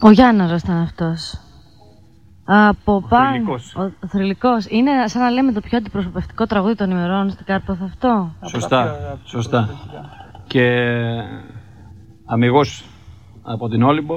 Ο Γιάνναρος ήταν αυτός. Από πάνω. Ο Θρυλικός. Είναι σαν να λέμε το πιο αντιπροσωπευτικό τραγούδι των ημερών στην Κάρπαθο αυτό. Σωστά. Και αμιγώς από την Όλυμπο.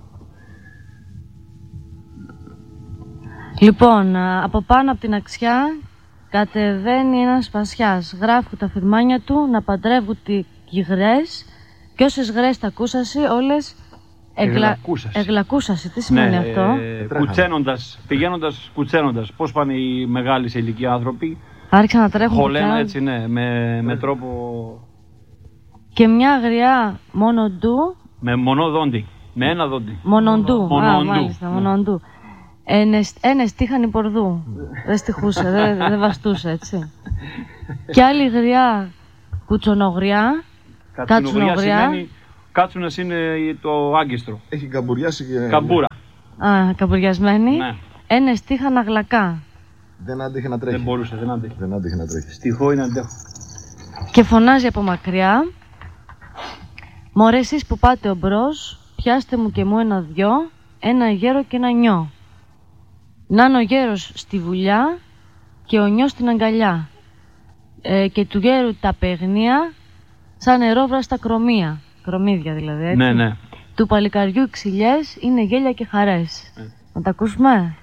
Λοιπόν, από πάνω από την αξιά κατεβαίνει ένας σπασιάς. Γράφουν τα φυρμάνια του να παντρεύουν οι γρές και όσες γρές τα ακούσασαι όλες εγλακούσασαι. Τι σημαίνει αυτό? Πηγαίνοντας κουτσένοντας. Πώς πάνε οι μεγάλοι σε ηλικία άνθρωποι? Άρχισαν να τρέχουν. Χωλένα έτσι, ναι, με τρόπο... Και μια γριά μονοντού. Με μονοδόντι. Με ένα δόντι. Μονοντού. Μάλιστα, μονοντού. Ένες τύχαν υπορδού. Δεν στιχούσε, δεν βαστούσε, έτσι. Και άλλη γριά κουτσονογριά. Κατσουνογριά σημαίνει... Κάτσουνας είναι το άγκιστρο. Έχει καμπουριάσει και... Καμπούρα. Καμπουριασμένη. Ναι. Ένες τύχαν αγλακά. Δεν άντεχε να τρέχει. Δεν μπορούσε, δεν άντεχε να τρέχει. Στιχώ είναι αντέχω. Και φωνάζει από μακριά. Μωρέ εσείς που πάτε ομπρός, πιάστε μου και μου ένα-δυο, ένα γέρο και ένα νιό. Να είναι ο γέρος στη βουλιά και ο νιός στην αγκαλιά. Και του γέρου τα παιγνία σαν νερόβραστα κρομία. Κρομίδια δηλαδή, έτσι. Ναι. Του παλικαριού οι ξυλιές είναι γέλια και χαρές. Να τα ακούσουμε.